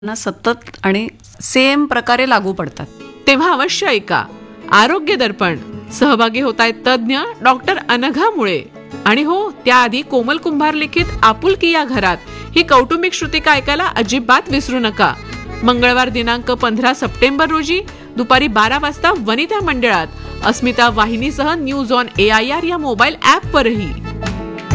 ना सतत आणि सेम प्रकारे लागू पडतात. तेव्हा अवश्य ऐका आरोग्य दर्पण. सहभागी होत आहेत तज्ज्ञ डॉक्टर अनघा मुळे. आणि हो, त्याआधी कोमल कुंभार लिखित आपुलकी या घरात ही कौटुंबिक श्रुतिका ऐकायला अजिबात विसरू नका. मंगळवार दिनांक 15 सप्टेंबर रोजी दुपारी 12 वाजता वनिता मंडळात अस्मिता वाहिनीसह न्यूज ऑन AIR या मोबाईल ऍप वरही.